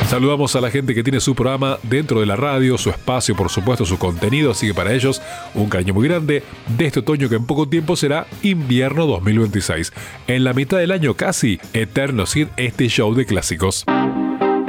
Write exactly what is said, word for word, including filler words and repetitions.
Saludamos a la gente que tiene su programa dentro de la radio, su espacio, por supuesto, su contenido, así que para ellos un cariño muy grande de este otoño que en poco tiempo será invierno dos mil veintiséis. En la mitad del año casi, eterno sin este show de clásicos.